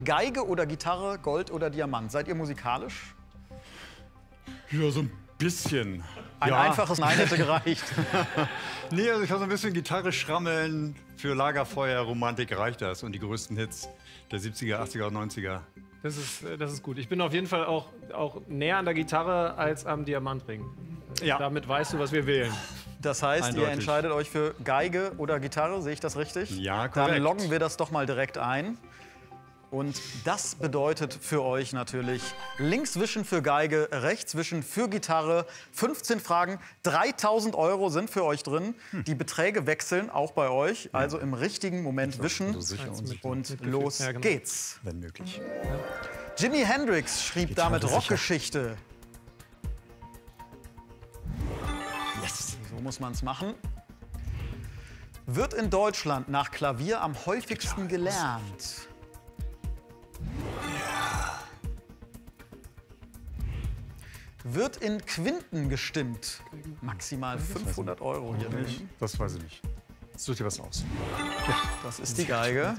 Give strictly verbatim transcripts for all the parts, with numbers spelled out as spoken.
Geige oder Gitarre, Gold oder Diamant? Seid ihr musikalisch? Ja, so ein bisschen. Ein ja. einfaches Nein hätte gereicht. Nee, also ich habe so ein bisschen Gitarre schrammeln. Für Lagerfeuer, Romantik reicht das. Und die größten Hits der siebziger, achtziger und neunziger. Das ist, das ist gut. Ich bin auf jeden Fall auch, auch näher an der Gitarre als am Diamantring. Ja. Damit weißt du, was wir wählen. Das heißt, Eindeutig. ihr entscheidet euch für Geige oder Gitarre, sehe ich das richtig? Ja, korrekt. Dann loggen wir das doch mal direkt ein. Und das bedeutet für euch natürlich links wischen für Geige, rechts wischen für Gitarre. fünfzehn Fragen, dreitausend Euro sind für euch drin. Hm. Die Beträge wechseln auch bei euch. Also im richtigen Moment wischen. sicher und sicher. Und los Ja, genau. geht's. Wenn möglich. Jimi Hendrix schrieb Gitarre damit sicher. Rockgeschichte. Yes. So muss man es machen. Wird in Deutschland nach Klavier am häufigsten gelernt? Wird in Quinten gestimmt? Maximal fünfhundert Euro hier drin. Das weiß ich nicht. Such dir was aus. Das ist die Geige.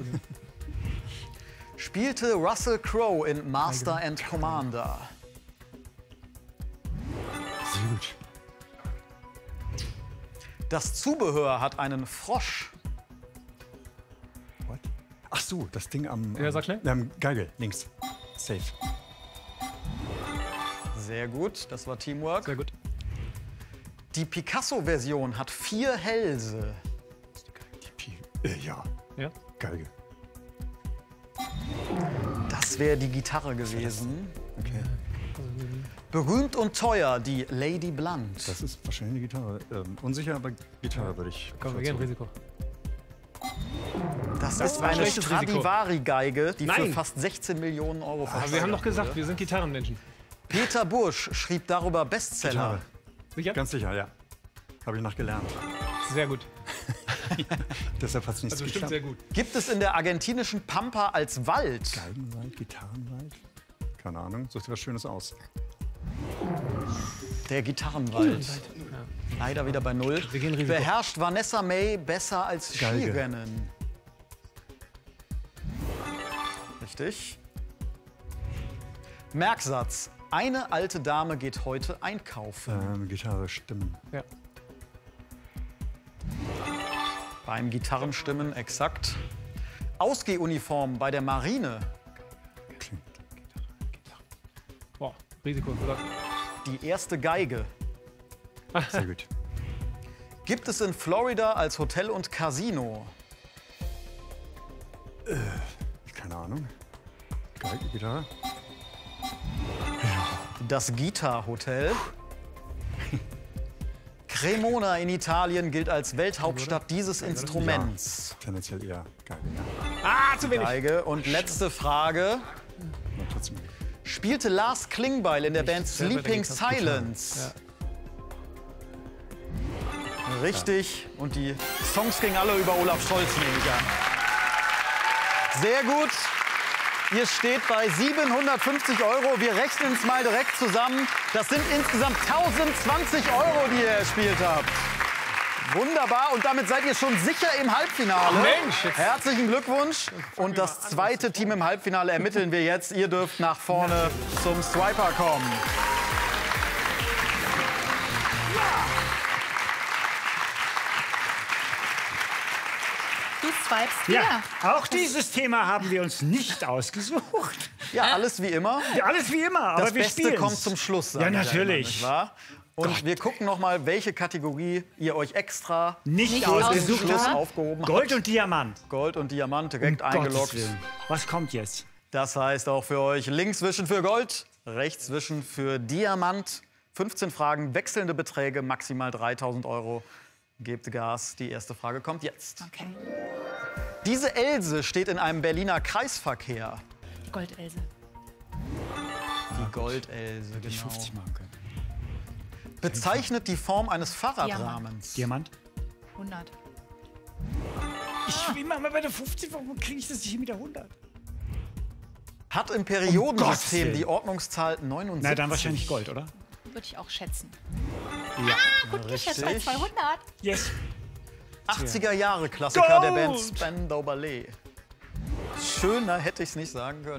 Spielte Russell Crowe in Master and Commander? Sehr gut. Das Zubehör hat einen Frosch. What? Ach so, das Ding am... Ja, sag schnell. Ähm, Geige, links. Safe. Sehr gut, das war Teamwork. Sehr gut. Die Picasso-Version hat vier Hälse. Die Pi äh, ja, Ja? Geige. Das wäre die Gitarre gewesen. Okay. Berühmt und teuer, die Lady Blunt. Das ist wahrscheinlich eine Gitarre. Ähm, unsicher, aber Gitarre würde ich. Komm, wir gehen Risiko. Das, Das ist war ein eine schlechtes Risiko. Stradivari-Geige, die für Nein. fast sechzehn Millionen Euro Aber versteigert wir haben doch gesagt, wurde. wir sind Gitarrenmenschen. Peter Bursch schrieb darüber Bestseller. Gitarre. Sicher? Ganz sicher, ja. Habe ich nachgelernt. Sehr gut. Deshalb hat es nicht Also geklappt. bestimmt sehr gut. Gibt es in der argentinischen Pampa als Wald? Geigenwald, Gitarrenwald? Keine Ahnung. Such dir was Schönes aus. Der Gitarrenwald. Leider wieder bei Null. Wir gehen Risiko. Beherrscht Vanessa May besser als Geige. Skirennen? Richtig. Merksatz. Eine alte Dame geht heute einkaufen. Ähm, Gitarre, Stimmen. Ja. Beim Gitarrenstimmen exakt. Ausgehuniform bei der Marine. Klingt. Boah, Risiko. Oder? Die erste Geige. Sehr gut. Gibt es in Florida als Hotel und Casino? Keine Ahnung. Geige, Gitarre? Das Gita Hotel. Cremona in Italien gilt als Welthauptstadt dieses Instruments. Tendenziell eher Geige, ja. Ah, zu wenig. Geige. Und letzte Frage. Aber trotzdem. Spielte Lars Klingbeil in der Band selber Sleeping denke, Silence? Richtig. Und die Songs gingen alle über Olaf Scholz, nehme ich an. Sehr gut. Ihr steht bei siebenhundertfünfzig Euro. Wir rechnen es mal direkt zusammen. Das sind insgesamt tausendzwanzig Euro, die ihr erspielt habt. Wunderbar. Und damit seid ihr schon sicher im Halbfinale. Mensch, jetzt- Herzlichen Glückwunsch. Und das zweite Team im Halbfinale ermitteln wir jetzt. Ihr dürft nach vorne zum Swiper kommen. Du swipest Ja, wieder. auch dieses Thema haben wir uns nicht ausgesucht. Ja, alles wie immer. Ja, alles wie immer, aber Das wir Beste spielen. kommt zum Schluss. Ja, sagen wir natürlich. nicht wahr? Und wir gucken noch mal, welche Kategorie ihr euch extra Nicht Nicht für den ausgesucht. ausgesucht. Schluss habt. aufgehoben Gold habt. und Diamant. Gold und Diamant direkt Um Gottes eingeloggt. Willen. Was kommt jetzt? Das heißt auch für euch links wischen für Gold, rechts wischen für Diamant. fünfzehn Fragen, wechselnde Beträge, maximal dreitausend Euro. Gebt Gas. Die erste Frage kommt jetzt. Okay. Diese Else steht in einem Berliner Kreisverkehr. Die Goldelse. Die Goldelse, Die genau. fünfzig machen können. Bezeichnet die Form eines Fahrradrahmens. Diamant? hundert. Ich bin immer bei der fünfzig, warum kriege ich das nicht mit der hundert? Hat im Um Periodensystem Gottes Willen. die Ordnungszahl neunundsiebzig. Na, dann wahrscheinlich Gold, oder? Würde ich auch schätzen. Ja. Gut geschätzt bei Richtig. zweihundert. Yes. achtziger Jahre Klassiker der Band Gold! Spandau Ballet. Schöner hätte ich es nicht sagen können.